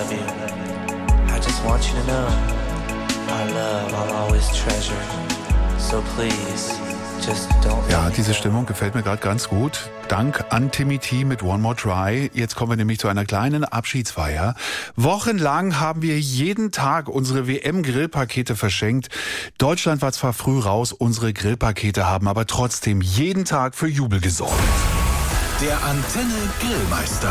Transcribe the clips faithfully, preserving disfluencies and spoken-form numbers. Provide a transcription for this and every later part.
love you. I just want you to know our love I'll always treasure. So please, just don't. Ja, diese Stimmung gefällt mir gerade ganz gut. Dank an Timmy T mit One More Try. Jetzt kommen wir nämlich zu einer kleinen Abschiedsfeier. Wochenlang haben wir jeden Tag unsere W M-Grillpakete verschenkt. Deutschland war zwar früh raus, unsere Grillpakete haben aber trotzdem jeden Tag für Jubel gesorgt. Der Antenne Grillmeister.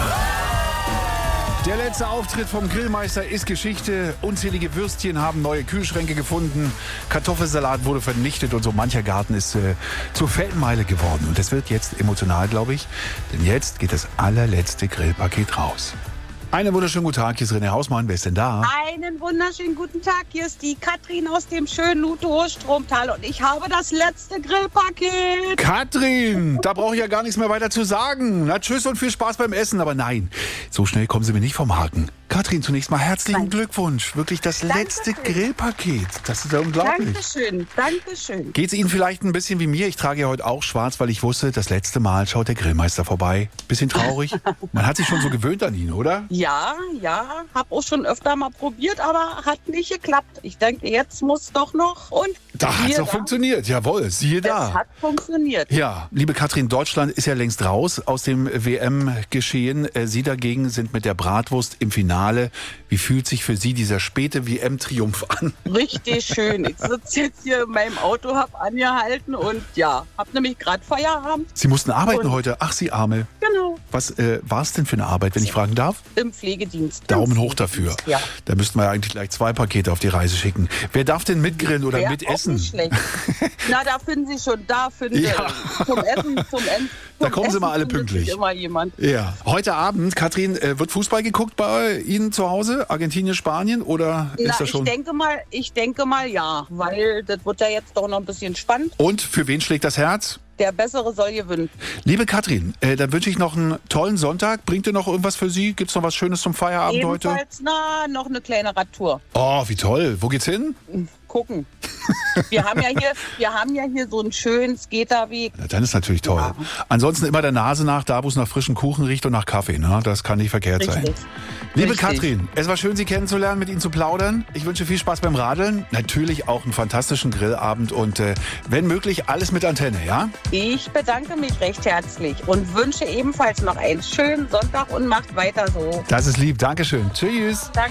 Der letzte Auftritt vom Grillmeister ist Geschichte. Unzählige Würstchen haben neue Kühlschränke gefunden. Kartoffelsalat wurde vernichtet und so mancher Garten ist äh, zur Feldmeile geworden. Und es wird jetzt emotional, glaube ich, denn jetzt geht das allerletzte Grillpaket raus. Einen wunderschönen guten Tag, hier ist René Hausmann. Wer ist denn da? Einen wunderschönen guten Tag, hier ist die Katrin aus dem schönen Lutow-Stromtal und ich habe das letzte Grillpaket. Katrin, da brauche ich ja gar nichts mehr weiter zu sagen. Na, tschüss und viel Spaß beim Essen, aber nein, so schnell kommen Sie mir nicht vom Haken. Katrin, zunächst mal herzlichen Nein. Glückwunsch. Wirklich das Dankeschön. letzte Grillpaket. Das ist ja unglaublich. Dankeschön, Dankeschön. Geht es Ihnen vielleicht ein bisschen wie mir? Ich trage ja heute auch schwarz, weil ich wusste, das letzte Mal schaut der Grillmeister vorbei. Bisschen traurig. Man hat sich schon so gewöhnt an ihn, oder? Ja, ja, habe auch schon öfter mal probiert, aber hat nicht geklappt. Ich denke, jetzt muss doch noch und Da hat es siehe doch funktioniert. Jawohl, siehe Das da. hat funktioniert. Ja, liebe Katrin, Deutschland ist ja längst raus aus dem W M-Geschehen. Äh, Sie dagegen sind mit der Bratwurst im Finale. Wie fühlt sich für Sie dieser späte W M-Triumph an? Richtig schön. Ich sitze jetzt hier in meinem Auto, habe angehalten und ja, habe nämlich gerade Feierabend. Sie mussten arbeiten Und- heute. Ach, Sie Arme. Genau. Was äh, war es denn für eine Arbeit, wenn ich fragen darf? Im Pflegedienst. Daumen Im hoch dafür. Pflegedienst, Ja. Da müssten wir ja eigentlich gleich zwei Pakete auf die Reise schicken. Wer darf denn mitgrillen oder Wär mitessen? Auch nicht schlecht. Na, da finden Sie schon, da finden Ja. Sie zum Essen, zum Essen. Da zum kommen Sie Essen mal alle findet pünktlich. sich immer jemand. Ja. Heute Abend, Katrin, äh, wird Fußball geguckt bei Ihnen zu Hause? Argentinien, Spanien? Oder Na, ist das ich schon? denke mal, ich denke mal ja, weil das wird ja jetzt doch noch ein bisschen spannend. Und für wen schlägt das Herz? Der Bessere soll gewinnen. Liebe Katrin, äh, dann wünsche ich noch einen tollen Sonntag. Bringt ihr noch irgendwas für Sie? Gibt's noch was Schönes zum Feierabend heute? Ebenfalls, na, noch eine kleine Radtour. Oh, wie toll. Wo geht's hin? Gucken. Wir haben ja hier, wir haben ja hier so einen schönen Skaterweg. Na, dann ist natürlich toll. Ja. Ansonsten immer der Nase nach, da wo es nach frischem Kuchen riecht und nach Kaffee. Ne? Das kann nicht verkehrt sein. Richtig. Liebe Richtig. Katrin, es war schön, Sie kennenzulernen, mit Ihnen zu plaudern. Ich wünsche viel Spaß beim Radeln. Natürlich auch einen fantastischen Grillabend und äh, wenn möglich alles mit Antenne, ja? Ich bedanke mich recht herzlich und wünsche ebenfalls noch einen schönen Sonntag und macht weiter so. Das ist lieb. Dankeschön. Tschüss. Danke.